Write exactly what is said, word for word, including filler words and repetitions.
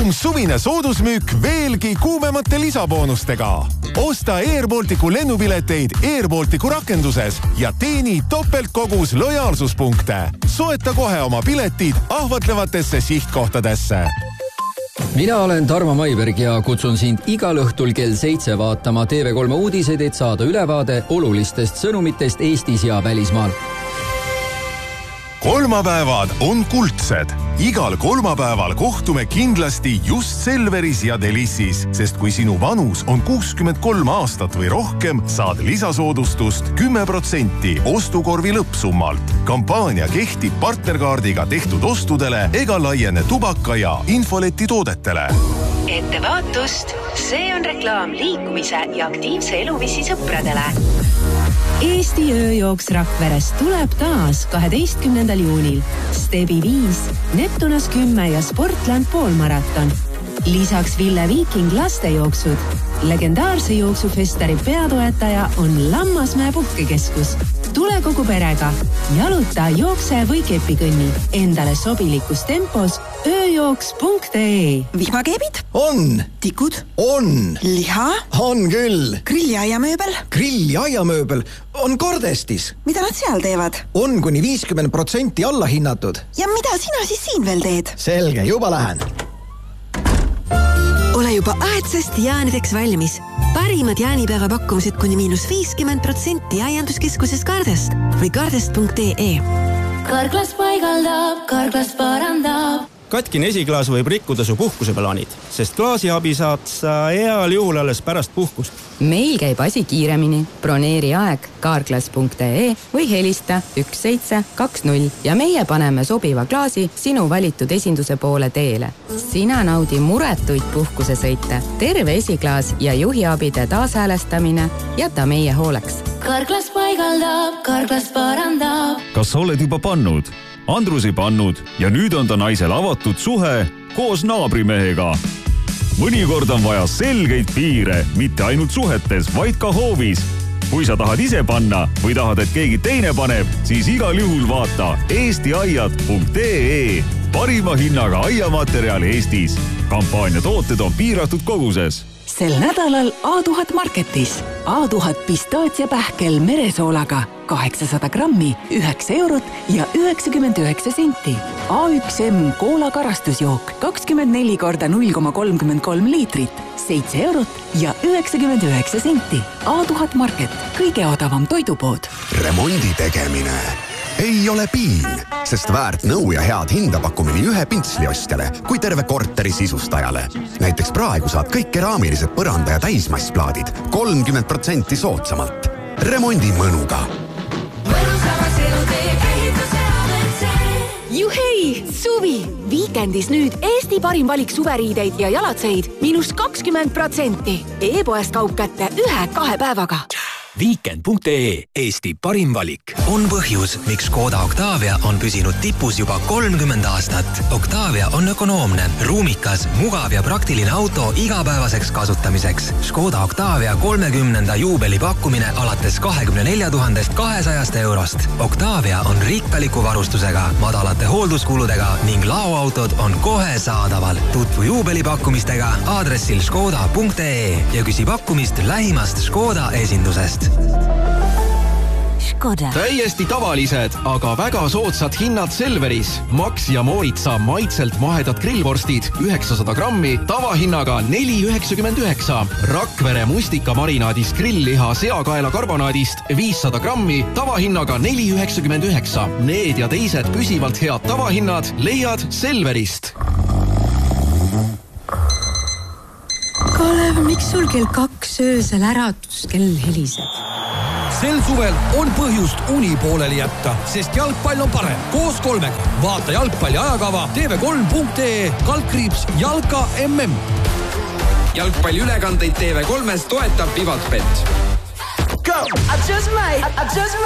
on suvine soodusmüük veelgi kuumemate lisaboonustega. Osta Air Balticu lennupileteid Air Balticu rakenduses ja teeni topeltkogus lojaalsuspunkte. Soeta kohe oma piletid ahvatlevatesse sihtkohtadesse. Mina olen Tarmo Maiberg ja kutsun sind igal õhtul kell seitse vaatama T V kolme uudiseid, et saada ülevaade olulistest sõnumitest Eestis ja välismaal. Kolmapäevad on kuldsed. Igal kolmapäeval kohtume kindlasti just Selveris ja Delissis, sest kui sinu vanus on kuuskümmend kolm aastat või rohkem, saad lisasoodustust kümme protsenti ostukorvi lõppsummalt. Kampaania kehtib partnerkaardiga tehtud ostudele ega laiene tubaka ja infoleti toodetele. Ettevaatust! See on reklaam liikumise ja aktiivse eluviisi sõpradele. Eesti ööjooks Rakveres tuleb taas kaheteistkümnendal juunil. Stebi viis, Neptunas kümme ja Sportland poolmaraton. Lisaks Ville Viiking lastejooksud. Legendaarse jooksufestari peatoetaja on Lammasmäe puhkekeskus. Tule kogu perega. Jaluta, jookse või kepikõnni. Endale sobilikus tempos ööjooks punkt ee. Vihmakeebid? On. Tikud? On. Liha? On küll. Grilljaiamööbel? Grilljaiamööbel on Kordestis. Mida nad seal teevad? On kuni viiskümmend protsenti alla hinnatud. Ja mida sina siis siin veel teed? Selge, juba lähen. Ole juba aedsest jäänideks valmis. Parimad jäänibäeva pakkumised kuni miinus viiskümmend protsenti aianduskeskuses Kardest või kardest punkt ee. Karklas paigaldab, Karklas parandab. Katkine esiklaas võib rikkuda su puhkuseplaanid, sest klaasiabi saad sa heal juhul alles pärast puhkust. Meil käib asi kiiremini. Broneeri aeg karklas punkt ee või helista üks seitse kaks null ja meie paneme sobiva klaasi sinu valitud esinduse poole teele. Sina naudi muretuid puhkusesõite, terve esiklaas ja juhiabide taashäälestamine jäta meie hooleks. Karklas paigaldab, Karklas parandab. Kas oled juba pannud? Andrusi pannud ja nüüd on ta naisel avatud suhe koos naabrimehega. Mõnikord on vaja selgeid piire, mitte ainult suhetes, vaid ka hoovis. Kui sa tahad ise panna või tahad, et keegi teine paneb, siis igal juhul vaata eesti aiad punkt ee. Parima hinnaga aiamaterjal Eestis. Kampaania tooted on piiratud koguses. Sel nädalal A tuhat Marketis. A tuhat pistaatsiapähkel meresoolaga kaheksasada grammi, üheksa eurot ja üheksakümmend üheksa senti. A üks M koola karastusjook kakskümmend neli korda null koma kolmkümmend kolm liitrit, seitse eurot ja üheksakümmend üheksa senti. A tuhat Market, kõige odavam toidupood. Remondi tegemine ei ole piin, sest väärt nõu ja head hinda pakkumini ühe pintsliostjale kui terve korteri sisustajale. Näiteks praegu saad kõik keraamilised põranda- ja täismassplaadid kolmkümmend protsenti soodsamalt. Remondi mõnuga. Juhei, suvi! Viikendis nüüd Eesti parim valik suveriideid ja jalatseid miinus kakskümmend protsenti. E-poest kaup kätte ühe-kahe päevaga. Weekend punkt ee, Eesti parim valik. On põhjus, miks Škoda Octavia on püsinud tipus juba kolmkümmend aastat. Octavia on ökonoomne, ruumikas, mugav ja praktiline auto igapäevaseks kasutamiseks. Škoda Octavia kolmekümnenda juubeli pakkumine alates kahekümne nelja tuhandest kahesajast eurost. Octavia on rikkaliku varustusega, madalate hoolduskuludega ning laoautod on kohe saadaval. Tutvu juubeli pakkumistega aadressil škoda punkt ee ja küsi pakkumist lähimast Škoda esindusest. Škoda. Täiesti tavalised, aga väga soodsad hinnad Selveris. Max ja Moritsa maitselt mahedad grillvorstid üheksasada grammi tavahinnaga neli üheksakümmend üheksa. Rakvere mustika marinaadist grillliha seakaela karbonaadist viissada grammi tavahinnaga neli üheksakümmend üheksa. Need ja teised püsivalt head tavahinnad leiad Selverist. Kalev, miks sul kell kaks öösel äratuskell heliseb? Sel suvel on põhjust uni pooleli jätta, sest jalgpall on parem. Koos kolmega. Vaata jalgpalli ajakava T V kolm punkt ee, kaldkriips Jalka M M. Jalgpalli ülekandeid T V kolmes toetab Vivatbet. Go! I just might, I just might.